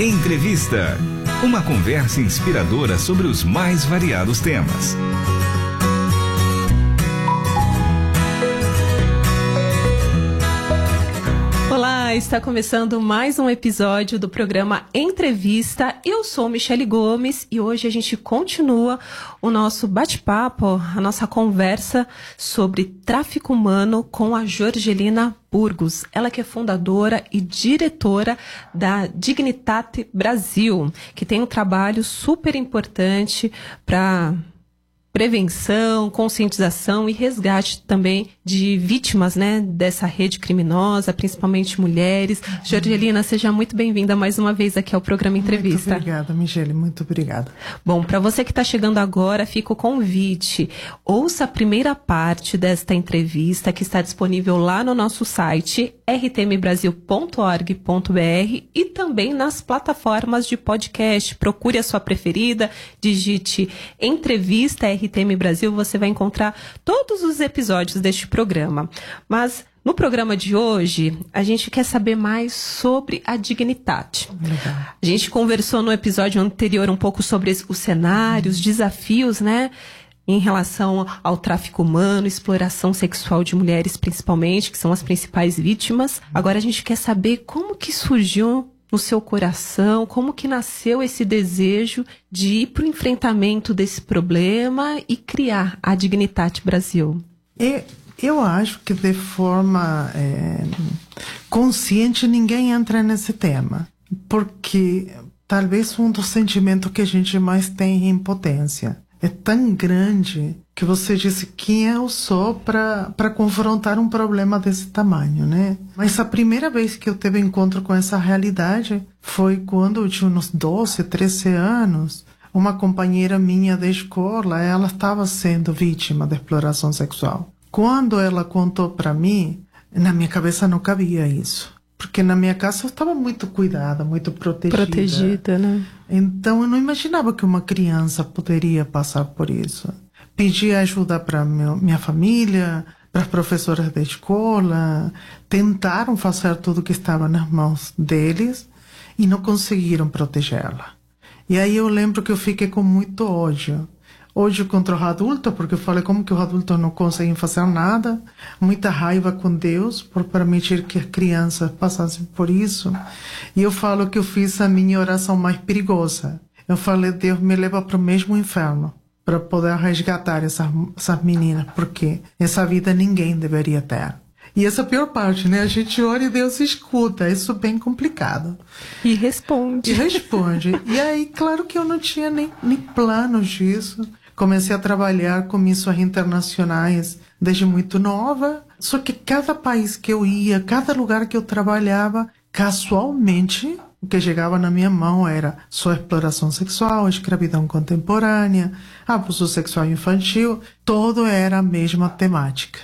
Entrevista. Uma conversa inspiradora sobre os mais variados temas. Olá, está começando mais um episódio do programa Entrevista. Eu sou Michele Gomes e hoje a gente continua o nosso bate-papo, a nossa conversa sobre tráfico humano com a Jorgelina Burgos. Ela que é fundadora e diretora da Dignitate Brasil, que tem um trabalho super importante para prevenção, conscientização e resgate também de vítimas, né, dessa rede criminosa, principalmente mulheres. Jorgelina, seja muito bem-vinda mais uma vez aqui ao programa Entrevista. Muito obrigada, Michele, muito obrigada. Bom, para você que está chegando agora, fica o convite. Ouça a primeira parte desta entrevista que está disponível lá no nosso site rtmbrasil.org.br e também nas plataformas de podcast. Procure a sua preferida, digite Entrevista RTM Brasil, você vai encontrar todos os episódios deste programa. Mas no programa de hoje, a gente quer saber mais sobre a Dignitate. Legal. A gente conversou no episódio anterior um pouco sobre os cenários, desafios, né, em relação ao tráfico humano, exploração sexual de mulheres principalmente, que são as principais vítimas. Agora a gente quer saber como que surgiu no seu coração, como que nasceu esse desejo de ir para o enfrentamento desse problema e criar a Dignitate Brasil. Eu acho que de forma consciente ninguém entra nesse tema, porque talvez um dos sentimentos que a gente mais tem é impotência. É tão grande que você disse quem eu sou para confrontar um problema desse tamanho, né? Mas a primeira vez que eu tive encontro com essa realidade foi quando eu tinha uns 12, 13 anos. Uma companheira minha da escola, ela estava sendo vítima de exploração sexual. Quando ela contou para mim, na minha cabeça não cabia isso. Porque na minha casa eu estava muito cuidada, muito protegida. Protegida, né? Então eu não imaginava que uma criança poderia passar por isso. Pedi ajuda para minha família, para as professoras da escola. Tentaram fazer tudo o que estava nas mãos deles e não conseguiram protegê-la. E aí eu lembro que eu fiquei com muito ódio. Ódio contra o adulto, porque eu falei como que os adultos não conseguem fazer nada. Muita raiva com Deus por permitir que as crianças passassem por isso. E eu falo que eu fiz a minha oração mais perigosa. Eu falei, Deus me leva para o mesmo inferno para poder resgatar essas meninas, porque essa vida ninguém deveria ter. E essa é a pior parte, né? A gente ora e Deus escuta. Isso é bem complicado. E responde. E aí, claro que eu não tinha nem planos disso. Comecei a trabalhar com missões internacionais desde muito nova. Só que cada país que eu ia, cada lugar que eu trabalhava, casualmente, o que chegava na minha mão era só exploração sexual, escravidão contemporânea, abuso sexual infantil. Todo era a mesma temática.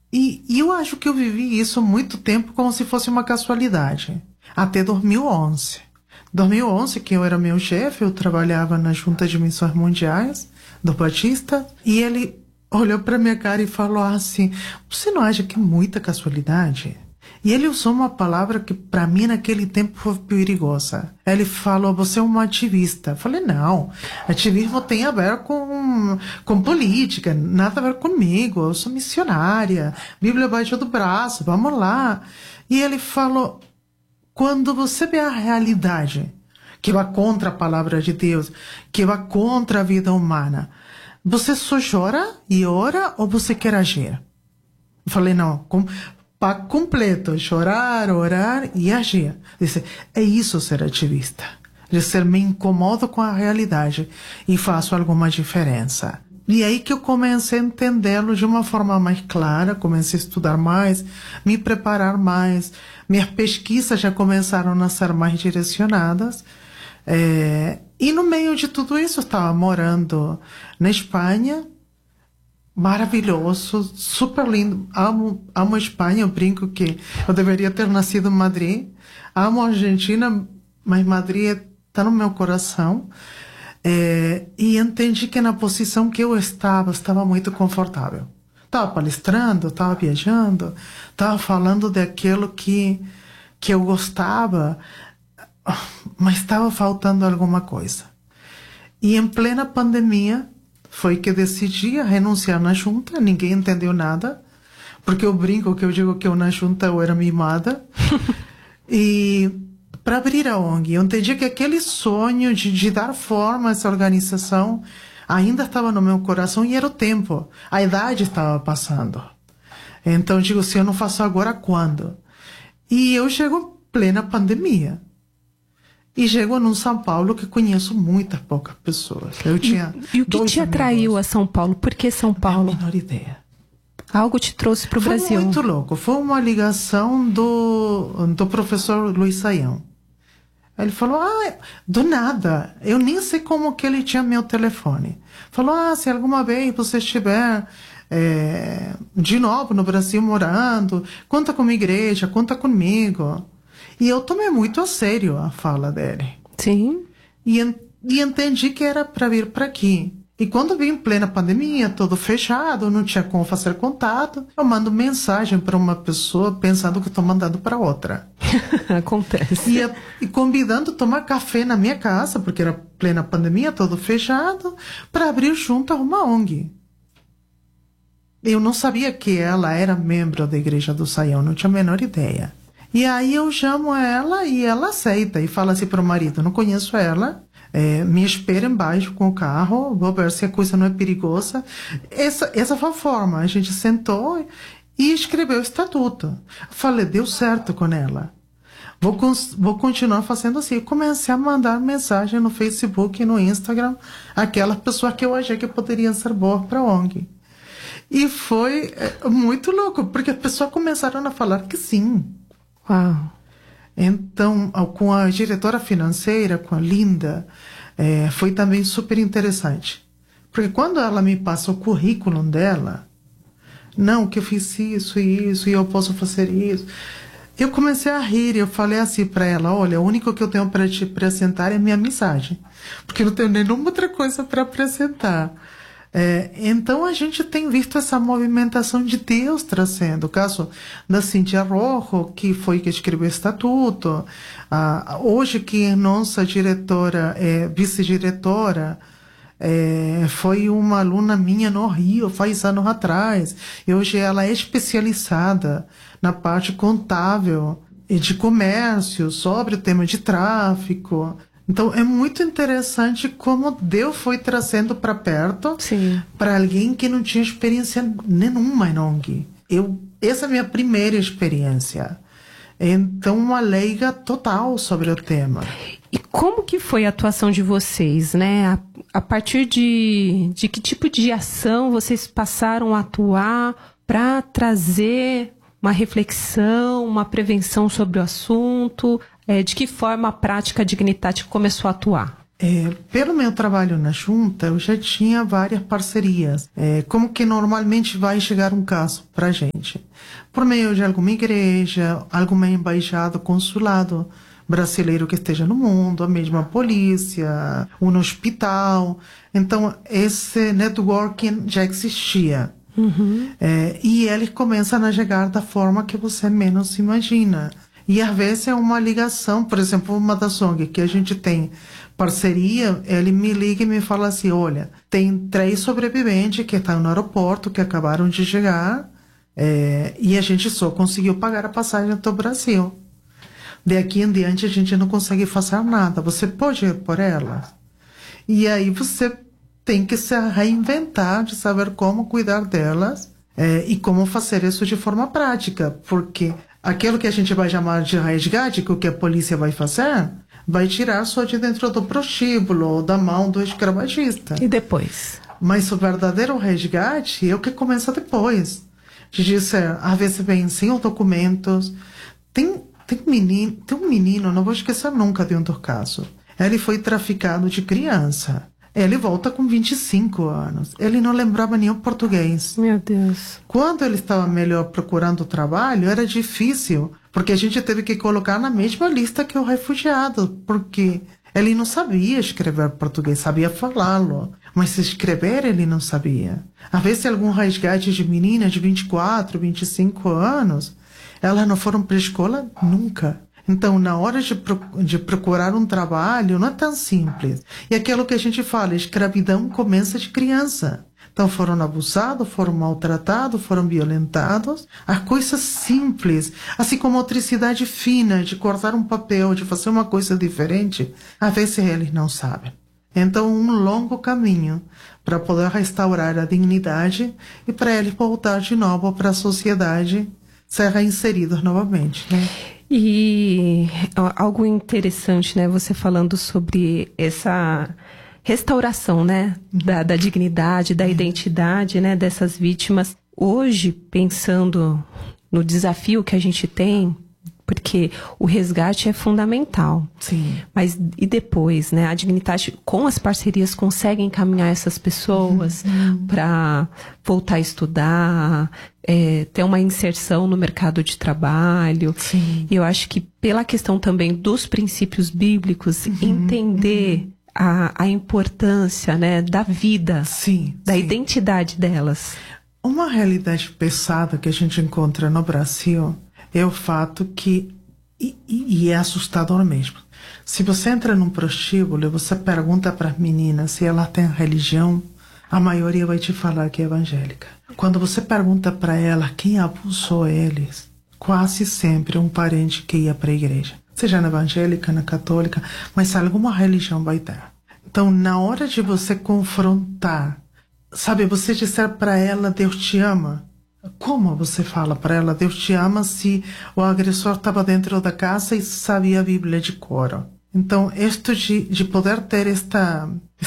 E eu acho que eu vivi isso há muito tempo como se fosse uma casualidade. Até 2011. 2011, que eu era meu chefe, eu trabalhava na Junta de Missões Mundiais do Batista, e ele olhou para minha cara e falou assim, você não acha que é muita casualidade? E ele usou uma palavra que para mim naquele tempo foi perigosa. Ele falou, você é uma ativista. Eu falei, não, ativismo tem a ver com política, nada a ver comigo, eu sou missionária, Bíblia abaixo do braço, vamos lá. E ele falou, quando você vê a realidade que vai contra a palavra de Deus, que vai contra a vida humana, você só chora e ora ou você quer agir? Eu falei, não, pack completo, chorar, orar e agir. Disse, é isso ser ativista. De ser me incomodo com a realidade e faço alguma diferença. E aí que eu comecei a entendê-lo de uma forma mais clara, comecei a estudar mais, me preparar mais. Minhas pesquisas já começaram a ser mais direcionadas. E no meio de tudo isso, eu estava morando na Espanha, maravilhoso, super lindo. Amo a Espanha, eu brinco que eu deveria ter nascido em Madrid. Amo a Argentina, mas Madrid está no meu coração. E entendi que na posição que eu estava muito confortável. Estava palestrando, estava viajando, estava falando daquilo que eu gostava. mas estava faltando alguma coisa. E em plena pandemia foi que decidi renunciar na junta, ninguém entendeu nada, porque eu brinco que eu digo que eu na junta eu era mimada. E para abrir a ONG, eu entendi que aquele sonho de dar forma a essa organização ainda estava no meu coração e era o tempo, a idade estava passando. Então eu digo, se eu não faço agora, quando? E eu chego em plena pandemia. E chego num São Paulo que conheço muitas poucas pessoas. Eu tinha E o que te atraiu a São Paulo? Por que São Paulo? A menor ideia. Algo te trouxe para o Brasil? Foi muito louco. Foi uma ligação do professor Luiz Saião. Ele falou, do nada. Eu nem sei como que ele tinha meu telefone. Falou, se alguma vez você estiver de novo no Brasil morando, conta com a igreja, conta comigo. E eu tomei muito a sério a fala dele. Sim. E entendi que era para vir para aqui. E quando vim em plena pandemia, tudo fechado, não tinha como fazer contato, eu mando mensagem para uma pessoa pensando que estou mandando para outra. Acontece. E convidando a tomar café na minha casa, porque era plena pandemia, tudo fechado, para abrir junto a uma ONG. Eu não sabia que ela era membro da Igreja do Saião, não tinha a menor ideia. E aí eu chamo ela e ela aceita e fala assim para o marido, não conheço ela, me espera embaixo com o carro, vou ver se a coisa não é perigosa. Essa foi a forma, a gente sentou e escreveu o estatuto. Falei, deu certo com ela. Vou continuar fazendo assim. Eu comecei a mandar mensagem no Facebook e no Instagram aquelas pessoas que eu achei que poderiam ser boas para a ONG. E foi muito louco, porque as pessoas começaram a falar que sim. Uau. Então, com a diretora financeira, com a Linda, foi também super interessante. Porque quando ela me passa o currículo dela, não, que eu fiz isso e isso, e eu posso fazer isso, eu comecei a rir, eu falei assim para ela, olha, o único que eu tenho para te apresentar é minha mensagem, porque eu não tenho nenhuma outra coisa para apresentar. Então a gente tem visto essa movimentação de Deus trazendo. O caso da Cíntia Rojo, que foi que escreveu o estatuto, hoje que é nossa diretora, vice-diretora, foi uma aluna minha no Rio faz anos atrás, e hoje ela é especializada na parte contábil e de comércio, sobre o tema de tráfico. Então, é muito interessante como Deus foi trazendo para perto para alguém que não tinha experiência nenhuma em ONG. Essa é a minha primeira experiência. Então, uma leiga total sobre o tema. E como que foi a atuação de vocês, né? A partir de que tipo de ação vocês passaram a atuar para trazer uma reflexão, uma prevenção sobre o assunto? De que forma a prática Dignitate começou a atuar? Pelo meu trabalho na junta, eu já tinha várias parcerias. Como que normalmente vai chegar um caso para a gente? Por meio de alguma igreja, alguma embaixada, consulado brasileiro que esteja no mundo, a mesma polícia, um hospital. Então, esse networking já existia. Uhum. E eles começam a chegar da forma que você menos imagina. E às vezes é uma ligação, por exemplo, uma das ONG que a gente tem parceria, ele me liga e me fala assim, olha, tem 3 sobreviventes que estão no aeroporto, que acabaram de chegar, e a gente só conseguiu pagar a passagem do Brasil. Daqui em diante a gente não consegue fazer nada, você pode ir por elas. E aí você tem que se reinventar de saber como cuidar delas e como fazer isso de forma prática, porque aquilo que a gente vai chamar de resgate, que o que a polícia vai fazer, vai tirar só de dentro do prostíbulo ou da mão do escravagista. E depois? Mas o verdadeiro resgate é o que começa depois. De dizer, às vezes vem sem os documentos. Tem um menino, não vou esquecer nunca de um dos casos. Ele foi traficado de criança. Ele volta com 25 anos. Ele não lembrava nem o português. Meu Deus. Quando ele estava melhor procurando trabalho, era difícil, porque a gente teve que colocar na mesma lista que o refugiado, porque ele não sabia escrever português, sabia falá-lo, mas escrever ele não sabia. Às vezes, algum resgate de meninas de 24, 25 anos, elas não foram para a escola nunca. Então, na hora de procurar um trabalho, não é tão simples. E aquilo que a gente fala, a escravidão começa de criança. Então, foram abusados, foram maltratados, foram violentados. As coisas simples, assim como a motricidade fina de cortar um papel, de fazer uma coisa diferente, às vezes eles não sabem. Então, um longo caminho para poder restaurar a dignidade e para eles voltar de novo para a sociedade, ser reinseridos novamente, né? E algo interessante, né? Você falando sobre essa restauração, né? Da dignidade, da identidade, né? Dessas vítimas. Hoje, pensando no desafio que a gente tem, porque o resgate é fundamental. Sim. Mas e depois, né? A Dignidade, com as parcerias, consegue encaminhar essas pessoas para voltar a estudar, ter uma inserção no mercado de trabalho. Sim. E eu acho que pela questão também dos princípios bíblicos, entender a importância, né, da vida, da identidade delas. Uma realidade pesada que a gente encontra no Brasil é o fato que, e é assustador mesmo, se você entra num prostíbulo e você pergunta para as meninas se ela tem religião, a maioria vai te falar que é evangélica. Quando você pergunta para ela quem abusou eles, quase sempre um parente que ia para a igreja, seja na evangélica, na católica, mas alguma religião vai ter. Então, na hora de você confrontar, sabe, você disser para ela, Deus te ama. Como você fala para ela, Deus te ama, se o agressor estava dentro da casa e sabia a Bíblia de cor? Então, isto de poder ter esta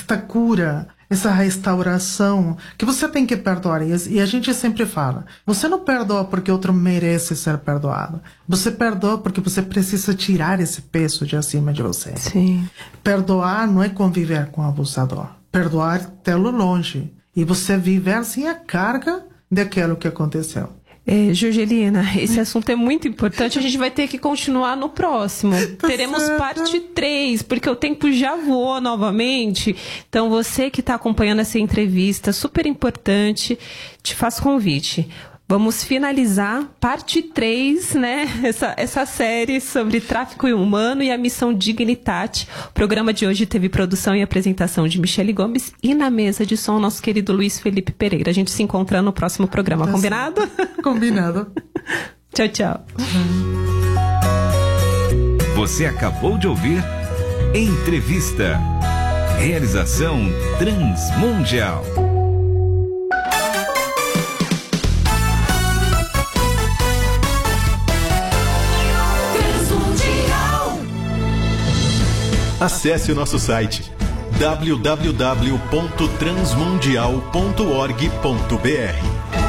cura, essa restauração, que você tem que perdoar. E a gente sempre fala, você não perdoa porque outro merece ser perdoado. Você perdoa porque você precisa tirar esse peso de acima de você. Sim. Perdoar não é conviver com o abusador. Perdoar é tê-lo longe. E você viver sem a carga daquilo que aconteceu. Jorgelina, esse assunto é muito importante. A gente vai ter que continuar no próximo. Teremos parte 3, porque o tempo já voou novamente. Então, você que está acompanhando essa entrevista, super importante, te faço convite. Vamos finalizar parte 3, né? Essa série sobre tráfico humano e a missão Dignidade. O programa de hoje teve produção e apresentação de Michele Gomes e na mesa de som nosso querido Luiz Felipe Pereira. A gente se encontra no próximo programa. Combinado? Combinado. Tchau, tchau. Você acabou de ouvir Entrevista. Realização Transmundial. Acesse o nosso site www.transmundial.org.br.